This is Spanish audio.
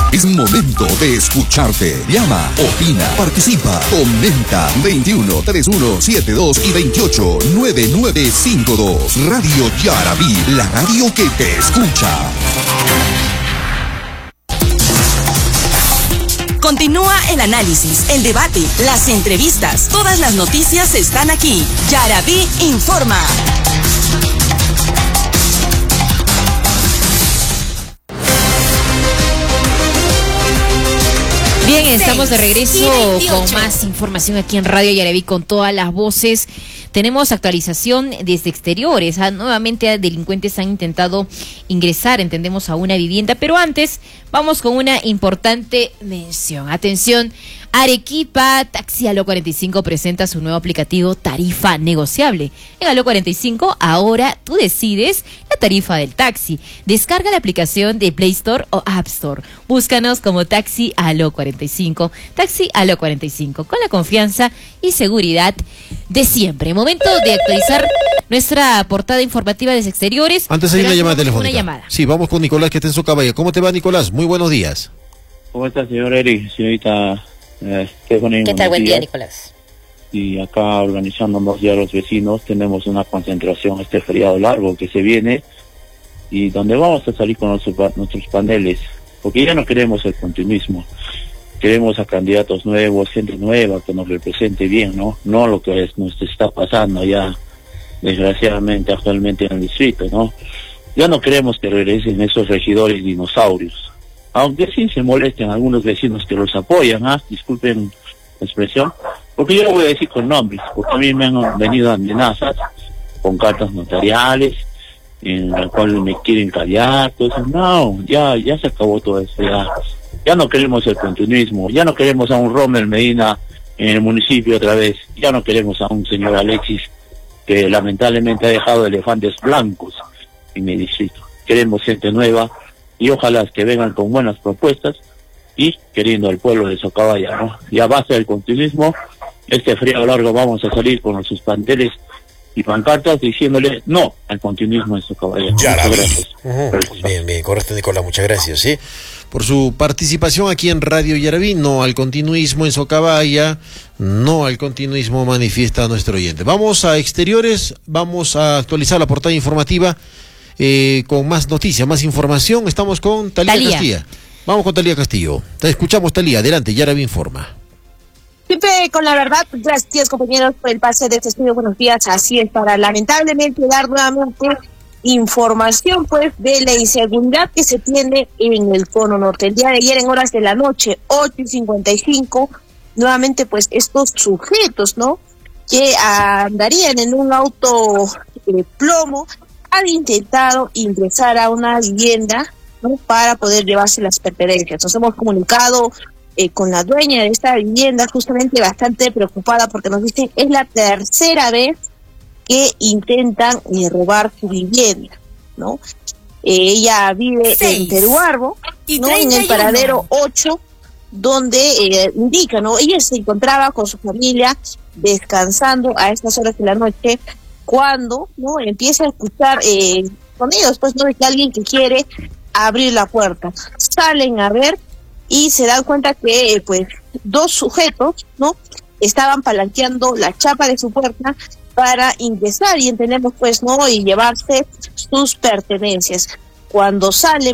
Es momento de escucharte. Llama, opina, participa, comenta. 21 31 72 y 28 9952. Radio Yarabí, la radio que te escucha. Continúa el análisis, el debate, las entrevistas. Todas las noticias están aquí. Yarabí informa. Bien, estamos de regreso con más información aquí en Radio Yarabí con todas las voces. Tenemos actualización desde exteriores. Nuevamente delincuentes han intentado ingresar, entendemos, a una vivienda. Pero antes, vamos con una importante mención. Atención, Arequipa, Taxi Aló 45 presenta su nuevo aplicativo Tarifa Negociable. En Aló 45, ahora tú decides la tarifa del taxi. Descarga la aplicación de Play Store o App Store. Búscanos como Taxi Aló 45. Taxi Aló 45, con la confianza y seguridad de siempre. Momento de actualizar nuestra portada informativa desde exteriores. Antes hay una llamada telefónica. Una llamada. Sí, vamos con Nicolás, que está en su caballo. ¿Cómo te va, Nicolás? Muy buenos días. ¿Cómo está, señor Eric? Señorita Stephanie. ¿Qué tal? Buen día, Nicolás. Y acá organizándonos ya los vecinos, tenemos una concentración este feriado largo que se viene y donde vamos a salir con nuestros paneles, porque ya no queremos el continuismo. Queremos a candidatos nuevos, gente nueva que nos represente bien, ¿no? No lo que nos está pasando ya, desgraciadamente, actualmente en el distrito, ¿no? Ya no queremos que regresen esos regidores dinosaurios. Aunque sí se molesten algunos vecinos que los apoyan, disculpen la expresión, porque yo lo voy a decir con nombres, porque a mí me han venido amenazas con cartas notariales, en la cual me quieren callar, todo eso. No, ya se acabó todo eso, ya no queremos el continuismo, ya no queremos a un Rommel Medina en el municipio otra vez, ya no queremos a un señor Alexis que lamentablemente ha dejado elefantes blancos en el distrito. Queremos gente nueva y ojalá que vengan con buenas propuestas y queriendo al pueblo de Socabaya, ¿no? Ya basta del continuismo, este frío largo vamos a salir con nuestros planteles y pancartas diciéndole no al continuismo en Socabaya. Muchas gracias. Bien, correcto, Nicolás, muchas gracias, ¿sí? Por su participación aquí en Radio Yarabí. No al continuismo en Socabaya, no al continuismo, manifiesta nuestro oyente. Vamos a exteriores, vamos a actualizar la portada informativa con más noticias, más información. Estamos con Talía Castilla. Vamos con Talía Castillo. Te escuchamos, Talía, adelante, Yarabí informa. Siempre con la verdad, gracias compañeros por el pase de este estudio. Buenos días, así es, para lamentablemente dar nuevamente información pues de la inseguridad que se tiene en el cono norte. El día de ayer en horas de la noche, 8:55, nuevamente pues estos sujetos, ¿no?, que andarían en un auto plomo, han intentado ingresar a una vivienda, ¿no?, para poder llevarse las pertenencias. Nos hemos comunicado con la dueña de esta vivienda, justamente bastante preocupada porque nos dicen es la tercera vez que intentan robar su vivienda, ¿no? Ella vive en Peruarbo, ¿no?, en el paradero 8, donde indica, ¿no?, ella se encontraba con su familia descansando a estas horas de la noche cuando, ¿no?, empieza a escuchar sonidos, pues, ¿no?, de que alguien que quiere abrir la puerta. Salen a ver y se dan cuenta que, pues, dos sujetos, ¿no?, estaban palanqueando la chapa de su puerta para ingresar y entendemos, pues, ¿no?, y llevarse sus pertenencias. Cuando salen